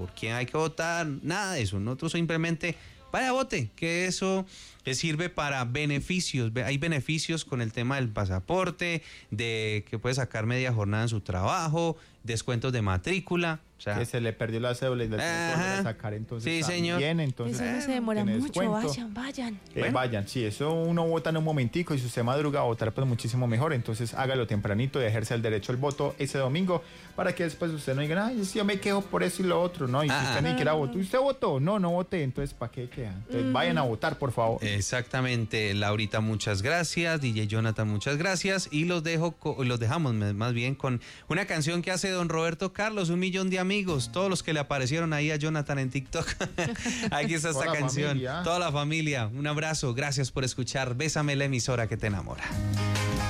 por quién hay que votar, nada de eso. Nosotros simplemente vaya vote, que eso le sirve para beneficios. Hay beneficios con el tema del pasaporte, de que puede sacar media jornada en su trabajo, descuentos de matrícula. O sea, que se le perdió la cédula y la tiene que sacar, entonces sí, también, señor. entonces Eso no se demora tiene mucho, descuento. vayan. Bueno. Vayan, sí, eso uno vota en un momentico y si usted madruga a votar, pues muchísimo mejor. Entonces hágalo tempranito y ejerce el derecho al voto ese domingo para que después usted no diga, ay, yo me quejo por eso y lo otro, ¿no? Y si usted ni siquiera votó, ¿usted votó? No voté, entonces ¿para qué queda? Entonces vayan a votar, por favor. Exactamente, Laurita, muchas gracias, DJ Jonathan, muchas gracias, y los dejamos más bien con una canción que hace don Roberto Carlos, 1 millón de amigos, todos los que le aparecieron ahí a Jonathan en TikTok. Aquí está esta canción, toda la familia, un abrazo, gracias por escuchar, Bésame, la emisora que te enamora.